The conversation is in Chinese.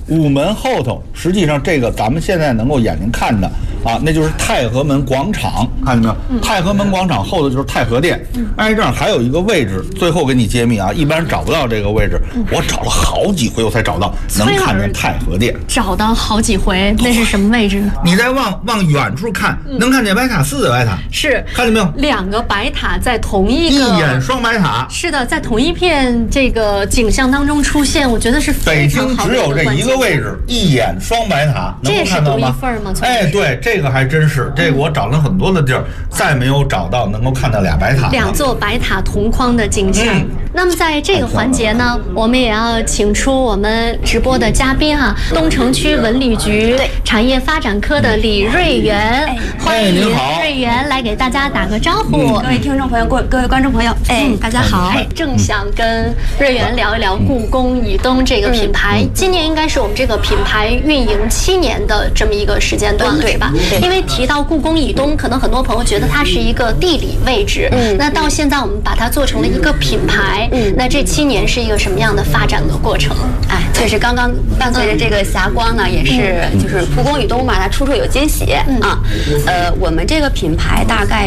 午门后头，实际上这个咱们现在能够眼睛看的啊，那就是太和门广场，看见没有？太和门广场后头就是太和殿，挨这儿还有一个位置，最后给你揭秘啊，一般人找不到这个位置，我找了好几回我才找到，能看见太和殿。 找到好几回，那是什么位置呢？ 你再往远处看，能看见白塔寺的白塔， 是看见没有？ 两个白塔在同一个一眼双白塔。 是的，在同一片这个景象当中出现，我觉得是非常好的北京只有这一个位置，一眼双白塔，能够看到吗？ 这是独一份吗？ 哎，对，这个还真是，这个我找了很多的地儿，再没有找到能够看到俩白塔。 两座白塔同框的景象。那么在这个环节呢，我们也要请出我们直播的嘉宾哈，东城区文旅局产业发展科的李瑞元，欢迎瑞元来给大家打个招呼。 各位听众朋友，各位观众朋友， 大家好。正想跟瑞元聊一聊故宫以东这个品牌，今年应该是我们这个品牌运营7年的这么一个时间段了，是吧？因为提到故宫以东，可能很多朋友觉得它是一个地理位置，那到现在我们把它做成了一个品牌，那这7年是一个什么样的发展的过程？ 哎，确实，刚刚伴随着这个霞光呢，也是就是故宫以东嘛，它处处有惊喜啊。我们这个品牌大概